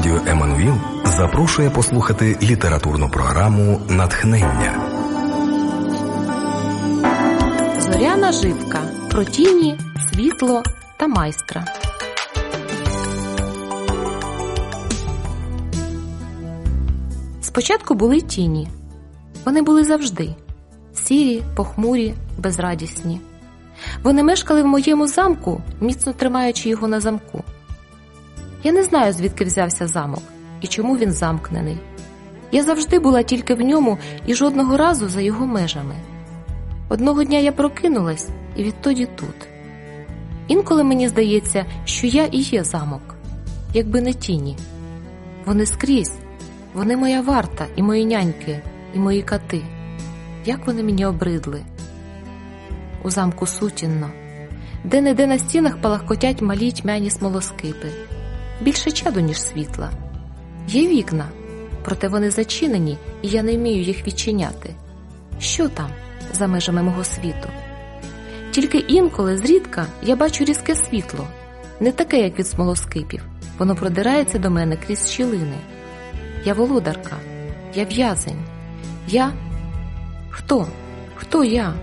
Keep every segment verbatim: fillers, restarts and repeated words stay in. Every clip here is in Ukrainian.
Радіо Еммануїл запрошує послухати літературну програму «Натхнення». Зоряна живка. Про тіні, світло та майстра. Спочатку були тіні. Вони були завжди. Сірі, похмурі, безрадісні. Вони мешкали в моєму замку, міцно тримаючи його на замку. Я не знаю, звідки взявся замок і чому він замкнений. Я завжди була тільки в ньому і жодного разу за його межами. Одного дня я прокинулась і відтоді тут. Інколи мені здається, що я і є замок, якби не тіні. Вони скрізь, вони моя варта і мої няньки, і мої коти. Як вони мені обридли. У замку сутінно. Де-не-де на стінах палахкотять малі тьмяні смолоскипи. Більше чаду, ніж світла. Є вікна, проте вони зачинені, і я не вмію їх відчиняти. Що там, за межами мого світу? Тільки інколи, зрідка, я бачу різке світло. Не таке, як від смолоскипів. Воно продирається до мене крізь щілини. Я володарка. Я в'язень. Я... Хто? Хто я?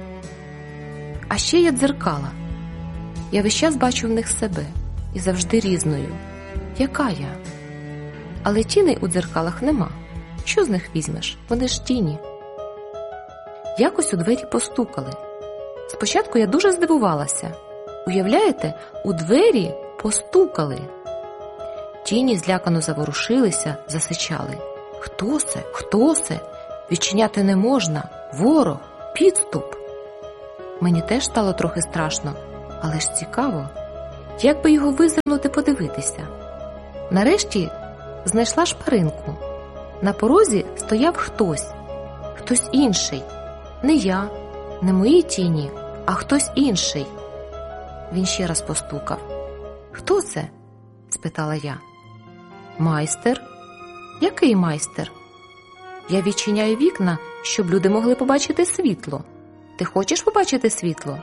А ще я дзеркала. Я весь час бачу в них себе. І завжди різною. Яка я? Але тіней у дзеркалах нема. Що з них візьмеш? Вони ж тіні. Якось у двері постукали. Спочатку я дуже здивувалася. Уявляєте, у двері постукали. Тіні злякано заворушилися, засичали. Хто це? Хто це? Відчиняти не можна. Ворог. Підступ. Мені теж стало трохи страшно, але ж цікаво. Як би його визирнути подивитися? Нарешті знайшла шпаринку. На порозі стояв хтось. Хтось інший. Не я, не мої тіні, а хтось інший. Він ще раз постукав. «Хто це?» – спитала я. «Майстер». «Який майстер?» «Я відчиняю вікна, щоб люди могли побачити світло. Ти хочеш побачити світло?»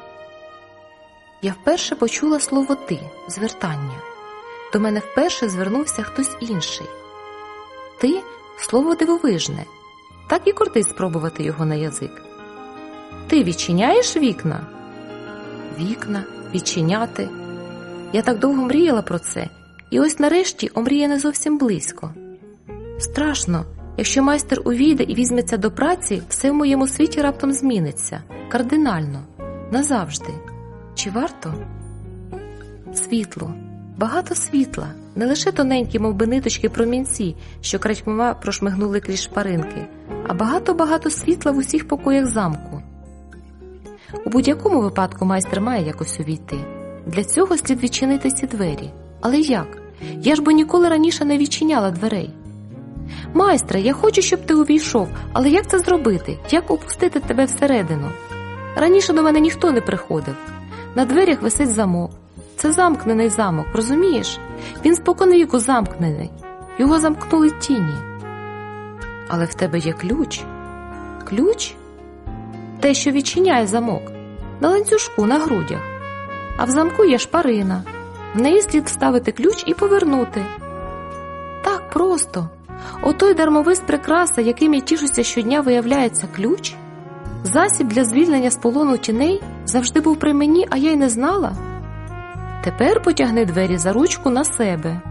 Я вперше почула слово «ти» – звертання. До мене вперше звернувся хтось інший. «Ти» – слово дивовижне. Так і кортить спробувати його на язик. «Ти відчиняєш вікна?» Вікна, відчиняти. Я так довго мріяла про це, і ось нарешті омрія не зовсім близько. Страшно, якщо майстер увійде і візьметься до праці, все в моєму світі раптом зміниться. Кардинально. Назавжди. Чи варто? Світло. Багато світла. Не лише тоненькі, мов би ниточки промінці, що крадькома прошмигнули крізь шпаринки, а багато-багато світла в усіх покоях замку. У будь-якому випадку майстер має якось увійти. Для цього слід відчинити ці двері. Але як? Я ж бо ніколи раніше не відчиняла дверей. «Майстре, я хочу, щоб ти увійшов, але як це зробити? Як опустити тебе всередину? Раніше до мене ніхто не приходив. На дверях висить замок. Це замкнений замок, розумієш? Він споконвіку замкнений. Його замкнули тіні. Але в тебе є ключ. Ключ? Те, що відчиняє замок. На ланцюжку, на грудях. А в замку є шпарина. В неї слід вставити ключ і повернути. Так просто. Отой дармовист прикраса, яким я тішуся щодня, виявляється ключ? Засіб для звільнення з полону тіней завжди був при мені, а я й не знала. Тепер потягни двері за ручку на себе.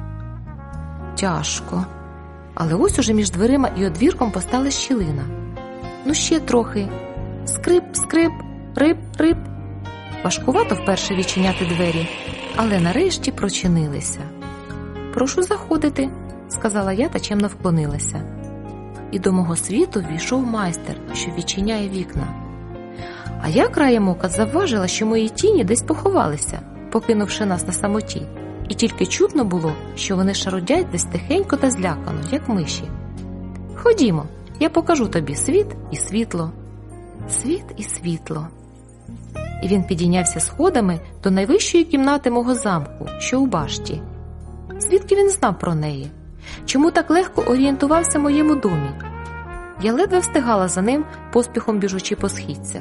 Тяжко. Але ось уже між дверима і одвірком постала щілина. Ну ще трохи. Скрип, скрип, рип, рип. Важкувато вперше відчиняти двері, але нарешті прочинилися. «Прошу заходити», – сказала я та чемно вклонилася. І до мого світу ввійшов майстер, що відчиняє вікна. А я краєм ока завважила, що мої тіні десь поховалися, покинувши нас на самоті, і тільки чутно було, що вони шарудять десь тихенько та злякано, як миші. «Ходімо, я покажу тобі світ і світло». Світ і світло. І він підійнявся сходами до найвищої кімнати мого замку, що у башті. Звідки він знав про неї? Чому так легко орієнтувався в моєму домі? Я ледве встигала за ним, поспіхом біжучи по східцях.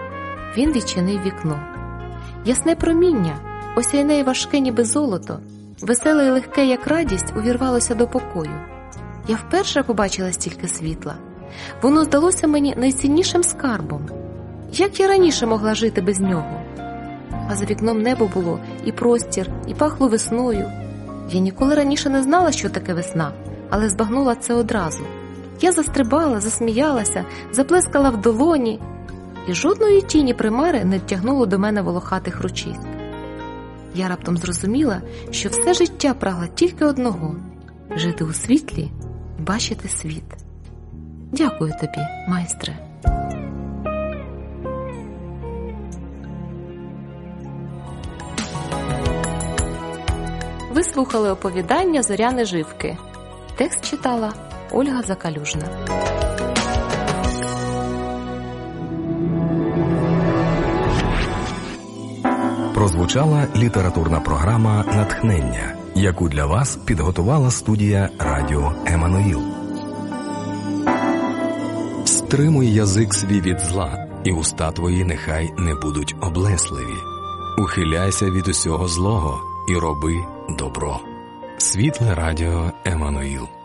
Він відчинив вікно. Ясне проміння, осяйне й важке, ніби золото, веселе і легке, як радість, увірвалося до покою. Я вперше побачила стільки світла. Воно здалося мені найціннішим скарбом. Як я раніше могла жити без нього? А за вікном небо було і простір, і пахло весною. Я ніколи раніше не знала, що таке весна, але збагнула це одразу. Я застрибала, засміялася, заплескала в долоні, і жодної тіні примари не втягнуло до мене волохатих ручиськ. Я раптом зрозуміла, що все життя прагла тільки одного – жити у світлі і бачити світ. Дякую тобі, майстре. Ви слухали оповідання «Зоряні живки». Текст читала Ольга Закалюжна. Прозвучала літературна програма «Натхнення», яку для вас підготувала студія радіо «Еммануїл». Стримуй язик свій від зла, і уста твої нехай не будуть облесливі. Ухиляйся від усього злого і роби добро. Світле радіо «Еммануїл».